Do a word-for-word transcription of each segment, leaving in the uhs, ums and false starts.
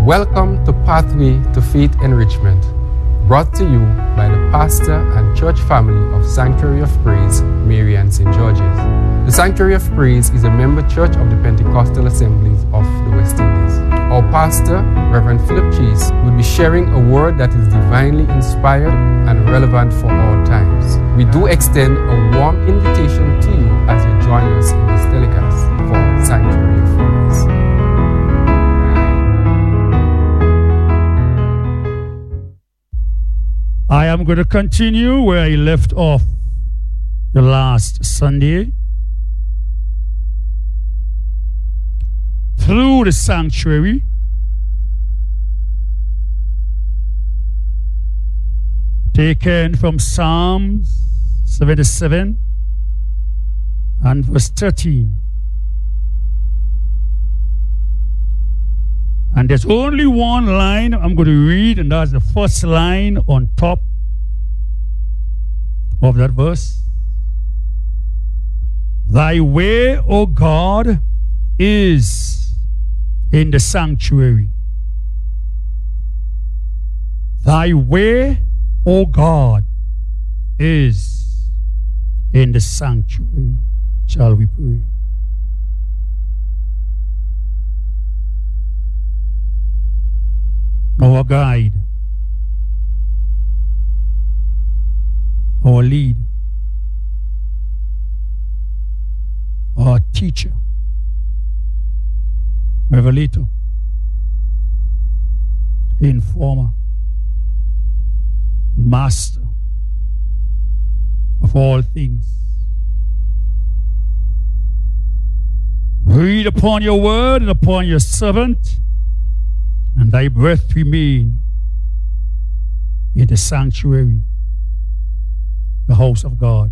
Welcome to Pathway to Faith Enrichment, brought to you by the pastor and church family of Sanctuary of Praise, Marian Saint George's. The Sanctuary of Praise is a member church of the Pentecostal Assemblies of the West Indies. Our pastor, Reverend Philip Chase, will be sharing a word that is divinely inspired and relevant for all times. We do extend a warm invitation to you as you join us in this telecast for Sanctuary of Praise. I am going to continue where I left off the last Sunday. Through the sanctuary, taken from Psalms seventy-seven and verse thirteen. And there's only one line I'm going to read, and that's the first line on top of that verse. Thy way, O God, is in the sanctuary. Thy way, O God, is in the sanctuary. Shall we pray? Our guide, our lead, our teacher, revelator, informer, master of all things. Breathe upon your word and upon your servant, and thy breath remain in the sanctuary, the house of God.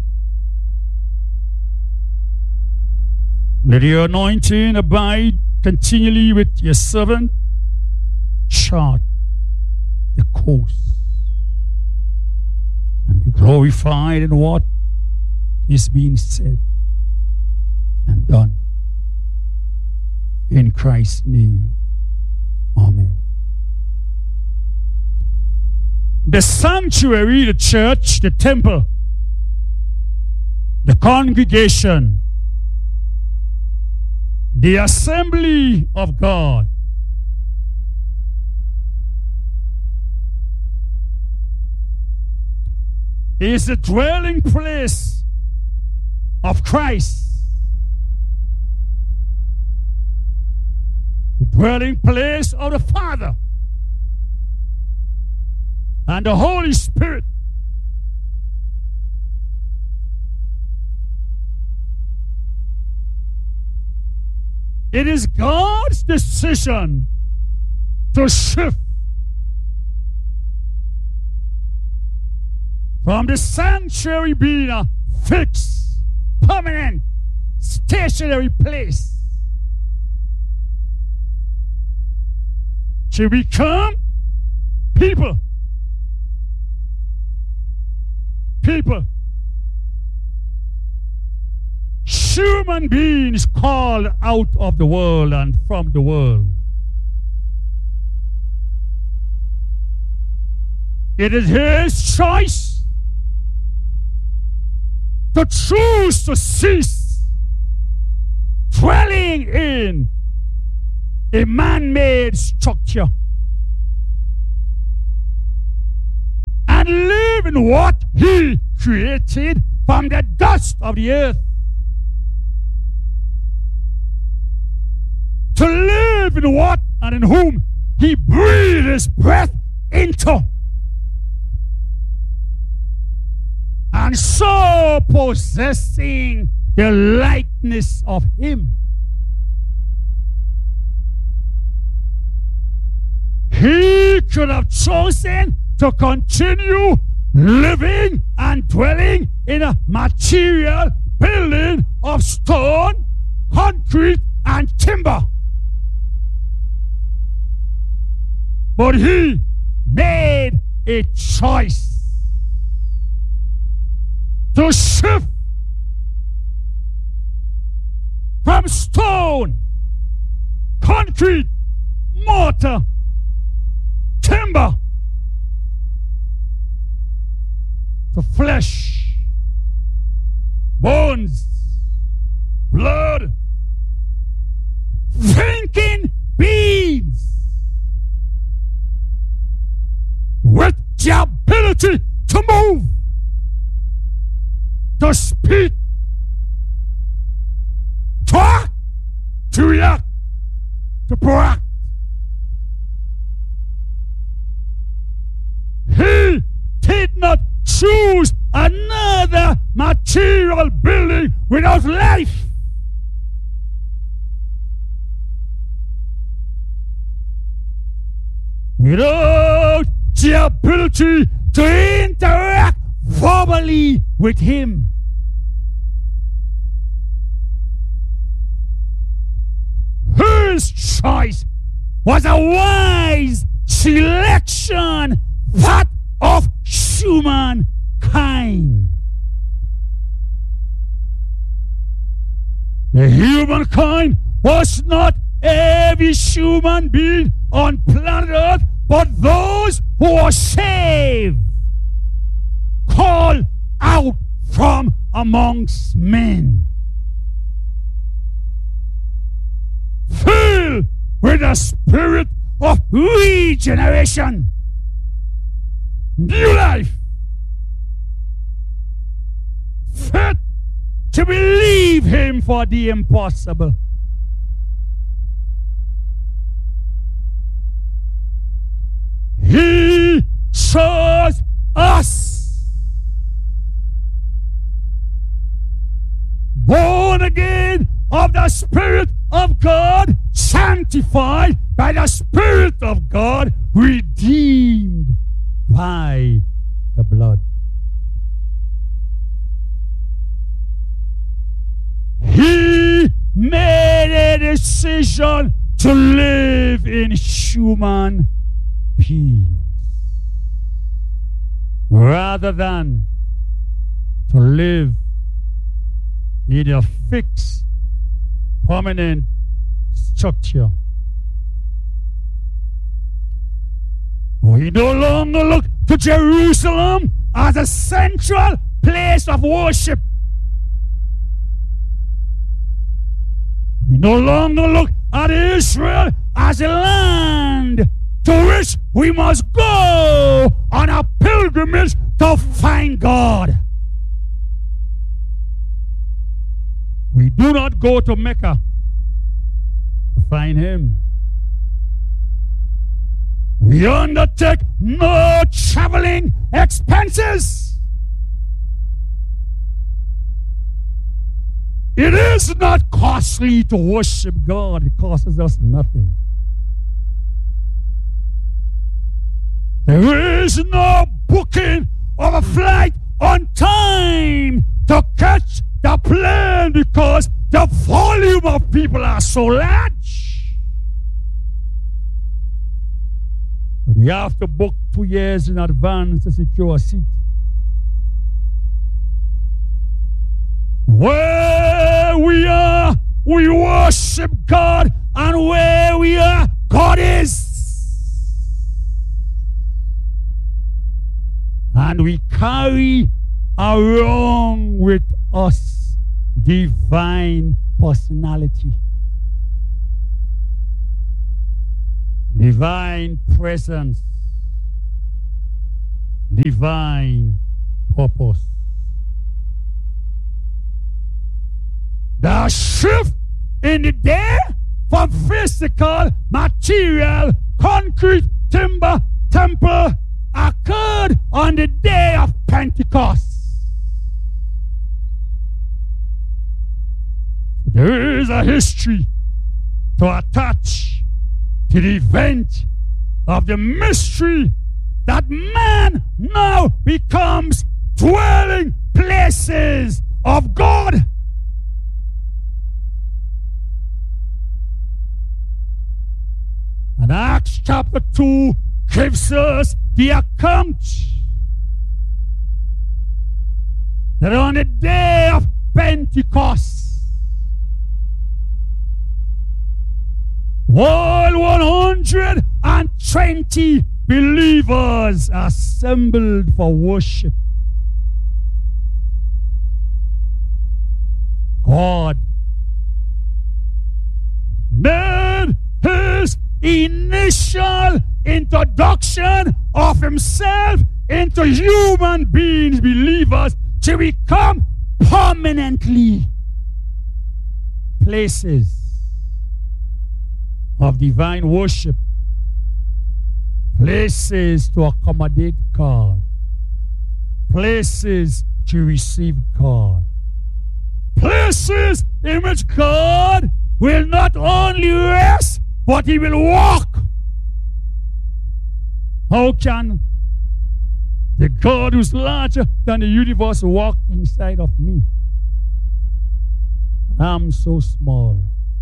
Let your anointing abide continually with your servant. Chart the course and be glorified in what is being said and done. In Christ's name, amen. The sanctuary, the church, the temple, the congregation, the assembly of God is the dwelling place of Christ. The dwelling place of the Father and the Holy Spirit. It is God's decision to shift from the sanctuary being a fixed, permanent, stationary place to become people. People. Human beings called out of the world and from the world. It is his choice to choose to cease dwelling in a man-made structure and live in what he created from the dust of the earth. To live in what and in whom he breathed his breath into. And so possessing the likeness of him, he could have chosen to continue living and dwelling in a material building of stone, concrete, and timber. But he made a choice to shift from stone, concrete, mortar, flesh, bones, blood, thinking beings with the ability to move, to speak, to act, to react, to proact. He did not choose another material building without life. Without the ability to interact verbally with him. His choice was a wise selection, that of humankind. The humankind was not every human being on planet Earth, but those who were saved, called out from amongst men, filled with the spirit of regeneration, new life, fit to believe him for the impossible. He chose us, born again of the Spirit of God, sanctified by the Spirit of God, redeemed by the blood. He made a decision to live in human peace rather than to live in a fixed, permanent structure. We no longer look to Jerusalem as a central place of worship. We no longer look at Israel as a land to which we must go on a pilgrimage to find God. We do not go to Mecca to find him. We undertake no traveling expenses. It is not costly to worship God. It costs us nothing. There is no booking of a flight on time to catch the plane because the volume of people are so large. We have to book two years in advance to secure a seat. Where we are, we worship God, and where we are, God is. And we carry around with us divine personality, divine presence, divine purpose. The shift in the day from physical, material, concrete, timber, temple occurred on the day of Pentecost. There is a history to attach to the event of the mystery that man now becomes dwelling places of God. And Acts chapter two gives us the account that on the day of Pentecost, all one hundred twenty believers assembled for worship. God made his initial introduction of himself into human beings, believers, to become permanently places of divine worship, places to accommodate God, places to receive God, places in which God will not only rest, but he will walk. How can the God who's larger than the universe walk inside of me? And I'm so small.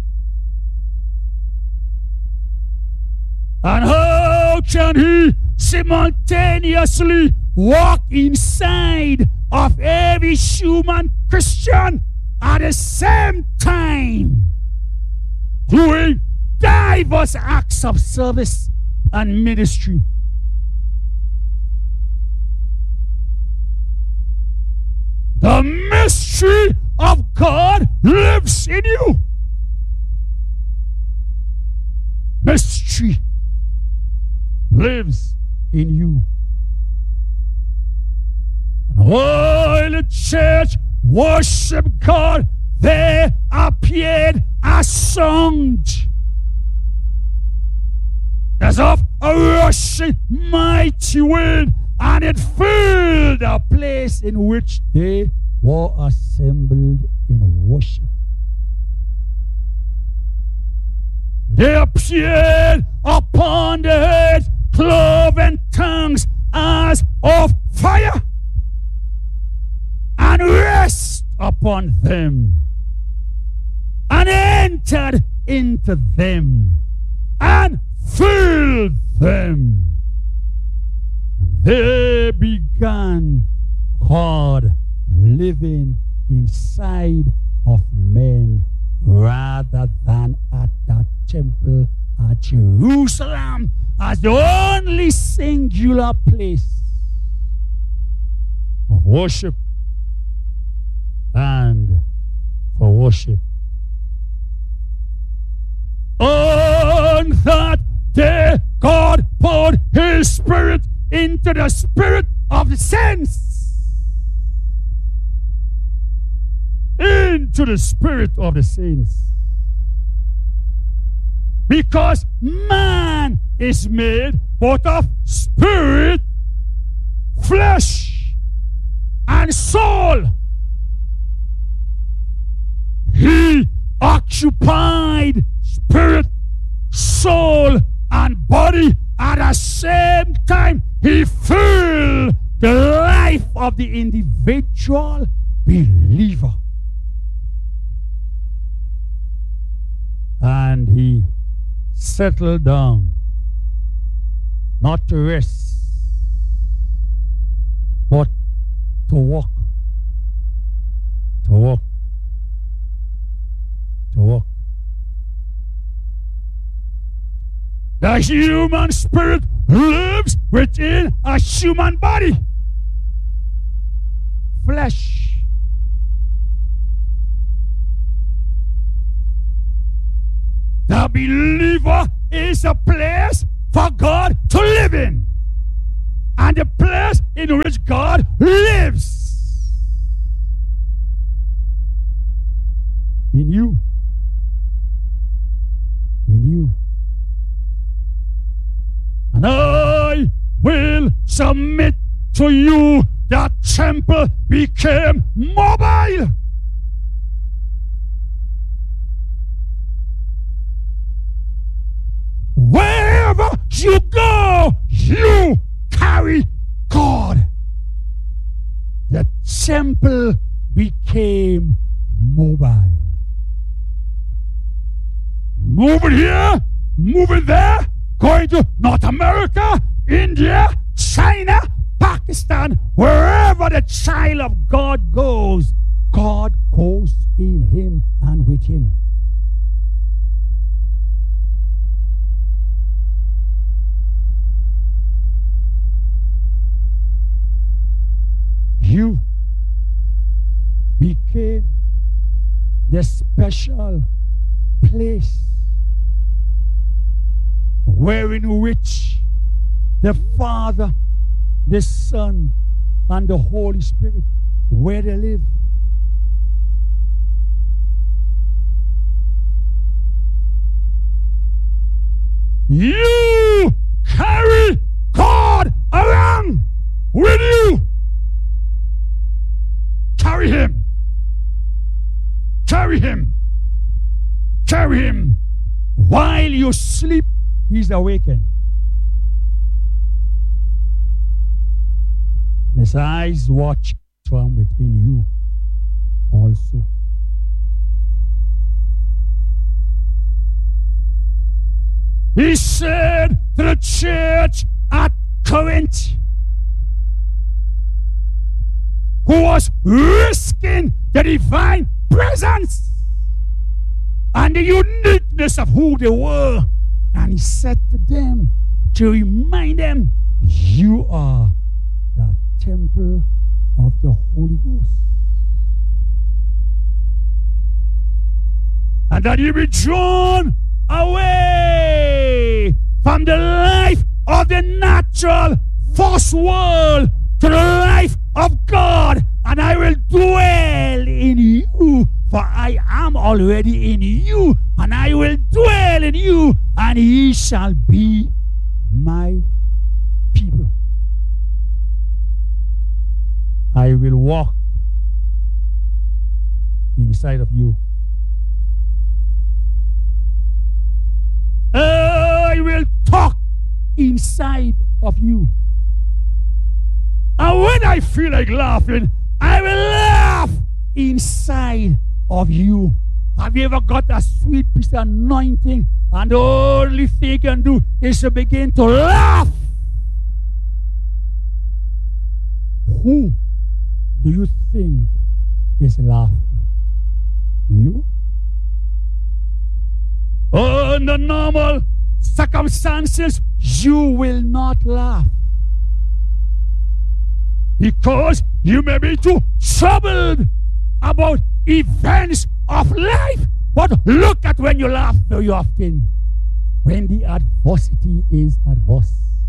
And how can he simultaneously walk inside of every human Christian at the same time, doing diverse acts of service and ministry? The mystery of God lives in you. Mystery lives in you. And while the church worshiped God, there appeared a sound as of a rushing mighty wind, and it filled the place in which they were assembled in worship. They appeared upon the heads, cloven tongues as of fire, and rest upon them, and entered into them, and filled them. They began God living inside of men rather than at the temple at Jerusalem as the only singular place of worship and for worship. On that day, God poured his Spirit into the spirit of the saints. Into the spirit of the saints. Because man is made both of spirit, flesh, and soul. He occupied spirit, soul, and body at the same time. He filled the life of the individual believer. And he settled down, not to rest, but to walk. To walk. To walk. The human spirit lives within a human body. Flesh. The believer is a place for God to live in, and the place in which God lives in you. In you. And I will submit to you that temple became mobile. Wherever you go, you carry God. The temple became mobile. Moving here, moving there, going to North America, India, China, Pakistan, wherever the child of God goes, God goes in him and with him. You became the special place wherein which the Father, the Son, and the Holy Spirit, where they live. You carry God around with you. Carry him. Carry him. Carry him. While you sleep, he's awakened. And his eyes watch from within you also. He said to the church at Corinth, who was risking the divine presence and the uniqueness of who they were. And he said to them, to remind them, you are the temple of the Holy Ghost. And that you be drawn away from the life of the natural false world to the life of God, and I will dwell in you, for I am already in you, and I will dwell in you, and ye shall be my people. I will walk inside of you. I will talk inside of you. And when I feel like laughing, I will laugh inside of you. Have you ever got a sweet piece of anointing and the only thing you can do is to begin to laugh? Who do you think is laughing? You? Under normal circumstances, you will not laugh, because you may be too troubled about events of life. But look at when you laugh very often, when the adversity is adverse.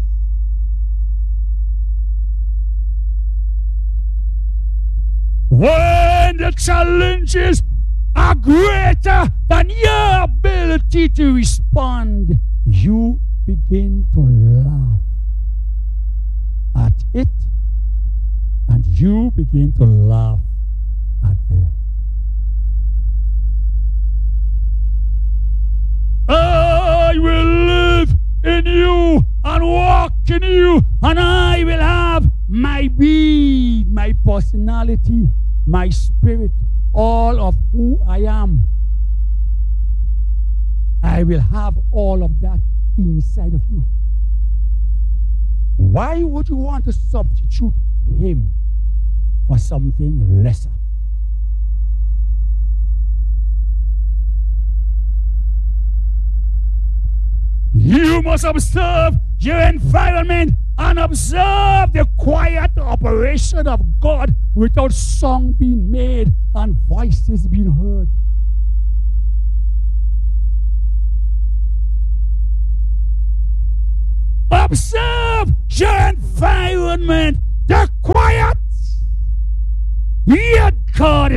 When the challenges are greater than your ability to respond, you begin to laugh at it, and you begin to laugh at them. I will live in you and walk in you, and I will have my being, my personality, my spirit, all of who I am. I will have all of that inside of you. Why would you want to substitute him for something lesser? You must observe your environment and observe the quiet operation of God without song being made and voices being heard. Observe your environment, the quiet, yet God